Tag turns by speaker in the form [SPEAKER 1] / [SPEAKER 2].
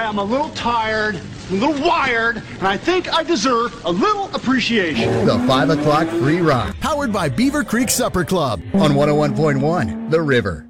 [SPEAKER 1] I'm a little tired, a little wired, and I think I deserve a little appreciation.
[SPEAKER 2] The 5 o'clock free ride. Powered by Beaver Creek Supper Club on 101.1 The River.